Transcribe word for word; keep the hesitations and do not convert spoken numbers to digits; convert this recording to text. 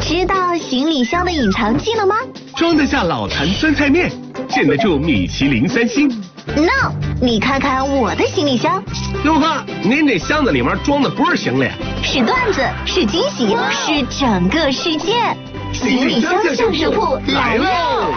知道行李箱的隐藏技能吗？ 装得下老坛酸菜面，镇得住米其林三星。 No， 你看看我的行李箱。 哟呵，您这箱子里面装的不是行李， 是段子，是惊喜，是整个世界。行李箱相声铺来喽！